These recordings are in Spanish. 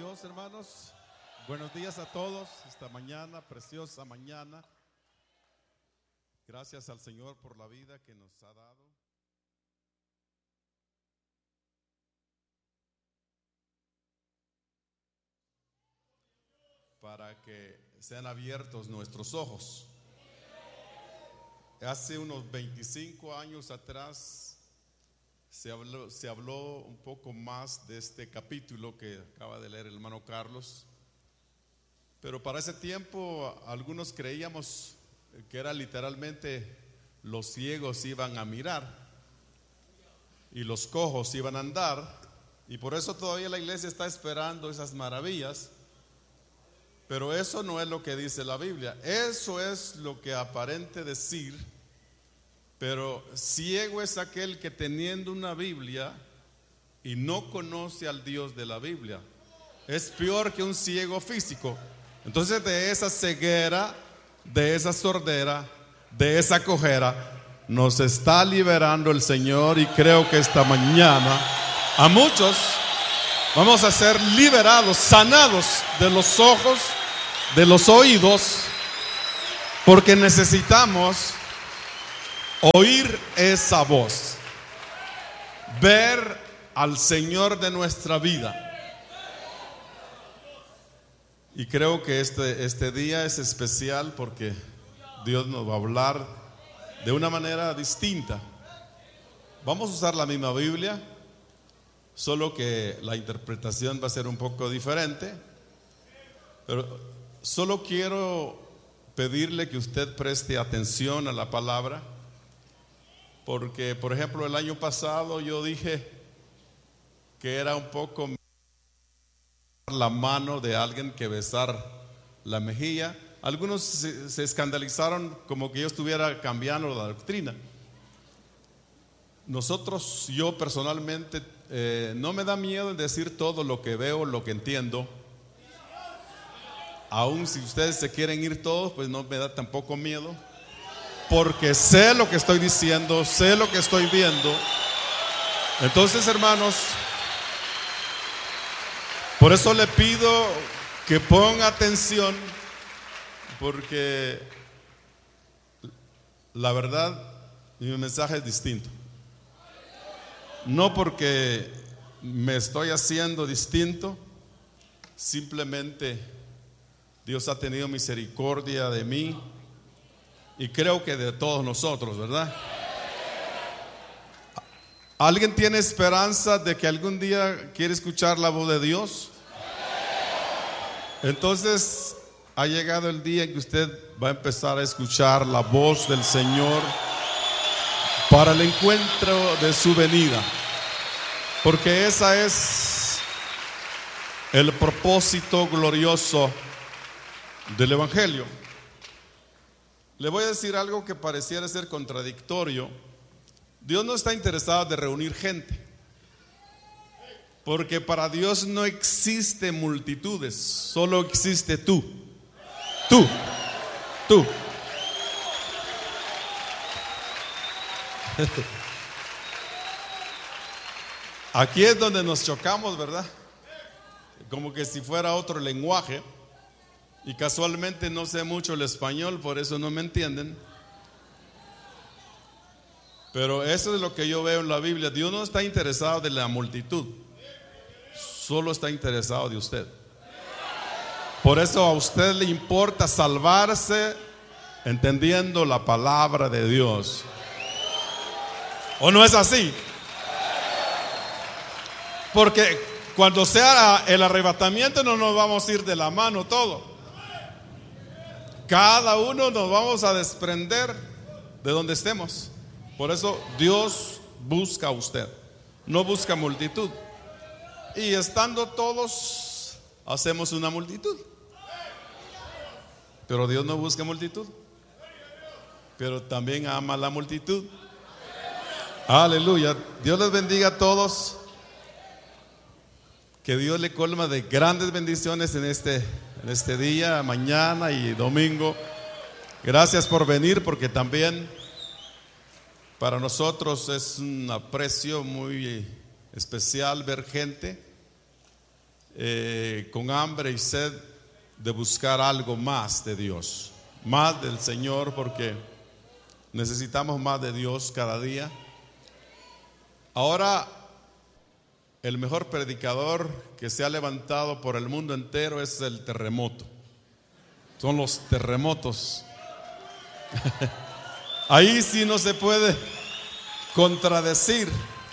Dios, hermanos. Buenos días a todos esta mañana, preciosa mañana. Gracias al Señor por la vida que nos ha dado. Para que sean abiertos nuestros ojos. Hace unos 25 años atrás se habló un poco más de este capítulo que acaba de leer el hermano Carlos, pero para ese tiempo algunos creíamos que era literalmente los ciegos iban a mirar y los cojos iban a andar, y por eso todavía la iglesia está esperando esas maravillas. Pero eso no es lo que dice la Biblia. Eso es lo que aparente decir. Pero ciego es aquel que teniendo una Biblia y no conoce al Dios de la Biblia. Es peor que un ciego físico. Entonces de esa ceguera, de esa sordera, de esa cojera, nos está liberando el Señor. Y creo que esta mañana a muchos vamos a ser liberados, sanados de los ojos, de los oídos, porque necesitamos oír esa voz, ver al Señor de nuestra vida. Y creo que este día es especial porque Dios nos va a hablar de una manera distinta. Vamos a usar la misma Biblia, solo que la interpretación va a ser un poco diferente. Pero solo quiero pedirle que usted preste atención a la palabra, porque por ejemplo el año pasado yo dije que era un poco la mano de alguien que besar la mejilla. Algunos se escandalizaron como que yo estuviera cambiando la doctrina. Yo personalmente no me da miedo en decir todo lo que veo, lo que entiendo. Aún si ustedes se quieren ir todos, pues no me da tampoco miedo, porque sé lo que estoy diciendo, sé lo que estoy viendo. Entonces, hermanos, por eso le pido que ponga atención, porque la verdad mi mensaje es distinto. No porque me estoy haciendo distinto, simplemente Dios ha tenido misericordia de mí y creo que de todos nosotros, ¿verdad? ¿Alguien tiene esperanza de que algún día quiere escuchar la voz de Dios? Entonces ha llegado el día en que usted va a empezar a escuchar la voz del Señor para el encuentro de su venida, porque ese es el propósito glorioso del Evangelio. Le voy a decir algo que pareciera ser contradictorio. Dios no está interesado de reunir gente, porque para Dios no existe multitudes, solo existe tú. Aquí es donde nos chocamos, ¿verdad? Como que si fuera otro lenguaje. Y casualmente no sé mucho el español, por eso no me entienden. Pero eso es lo que yo veo en la Biblia. Dios no está interesado de la multitud, solo está interesado de usted. Por eso a usted le importa salvarse entendiendo la palabra de Dios. ¿O no es así? Porque cuando sea el arrebatamiento no nos vamos a ir de la mano todo. Cada uno nos vamos a desprender de donde estemos. Por eso Dios busca a usted, no busca multitud. Y estando todos, hacemos una multitud. Pero Dios no busca multitud, pero también ama la multitud. Aleluya. Dios les bendiga a todos. Que Dios le colma de grandes bendiciones en este día, mañana y domingo. Gracias por venir, porque también para nosotros es un aprecio muy especial ver gente con hambre y sed de buscar algo más de Dios, más del Señor, porque necesitamos más de Dios cada día. Ahora, el mejor predicador que se ha levantado por el mundo entero es el terremoto. Son los terremotos. Ahí sí no se puede contradecir.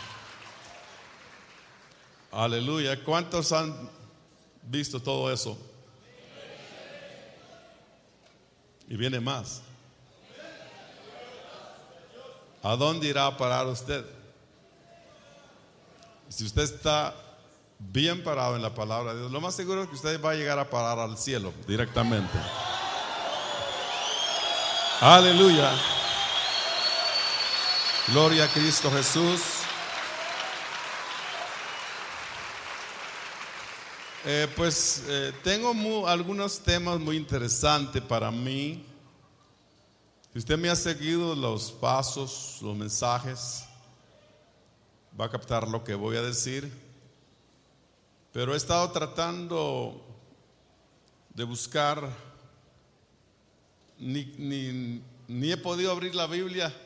Aleluya. ¿Cuántos han visto todo eso? Y viene más. ¿A dónde irá a parar usted? Si usted está bien parado en la palabra de Dios, lo más seguro es que usted va a llegar a parar al cielo directamente. Aleluya. Gloria a Cristo Jesús. Tengo algunos temas muy interesantes para mí. Si usted me ha seguido los pasos, los mensajes, va a captar lo que voy a decir. Pero he estado tratando de buscar, ni he podido abrir la Biblia